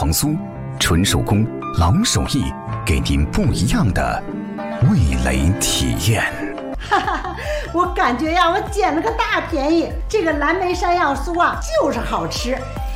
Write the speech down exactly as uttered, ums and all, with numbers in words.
黄酥，纯手工老手艺，给您不一样的味蕾体验。 哈哈，我感觉呀，我捡了个大便宜。这个蓝莓山药酥啊，就是好吃。